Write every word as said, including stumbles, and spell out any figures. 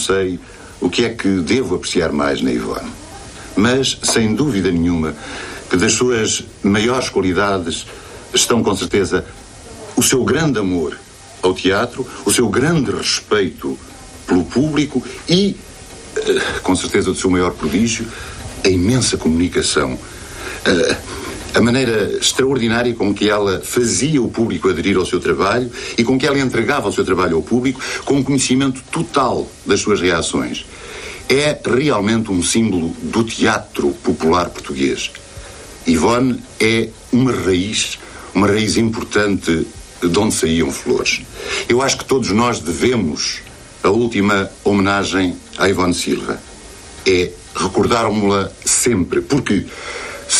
sei o que é que devo apreciar mais na Ivone. Mas, sem dúvida nenhuma, que das suas maiores qualidades estão, com certeza, o seu grande amor ao teatro, o seu grande respeito pelo público e, com certeza, o seu maior prodígio, a imensa comunicação. A maneira extraordinária com que ela fazia o público aderir ao seu trabalho e com que ela entregava o seu trabalho ao público com um conhecimento total das suas reações. É realmente um símbolo do teatro popular português. Ivone é uma raiz, uma raiz importante de onde saíam flores. Eu acho que todos nós devemos a última homenagem à Ivone Silva. É recordarmos-la sempre, porque